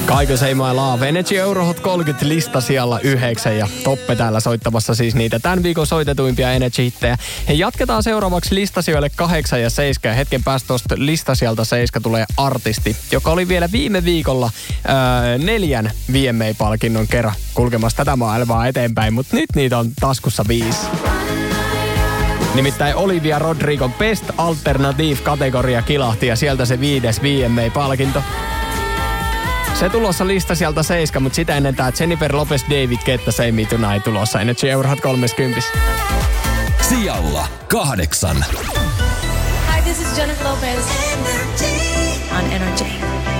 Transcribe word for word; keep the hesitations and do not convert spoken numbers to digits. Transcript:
Kaiko Say My Love. Energy Eurohot kolmekymmentä lista siellä yhdeksän ja Toppe täällä soittamassa siis niitä tämän viikon soitetuimpia Energy-hittejä. Ja jatketaan seuraavaksi listasijoille kahdeksan ja seitsemän. Hetken päästä tuosta listasijalta seitsemän tulee artisti, joka oli vielä viime viikolla öö, neljän V M A-palkinnon kerran kulkemassa tätä maailmaa eteenpäin, mutta nyt niitä on taskussa viisi. Nimittäin Olivia Rodrigon Best Alternative-kategoria kilahti ja sieltä se viides V M A-palkinto. Se tulossa lista sieltä seitsemän, mutta sitä ennen tää Jennifer Lopez David Guetta Say Me Tonight tulossa. Energy Eurohot kolmekymmentä. Sijalla kahdeksan. Hi, this is Jennifer Lopez. On Energy.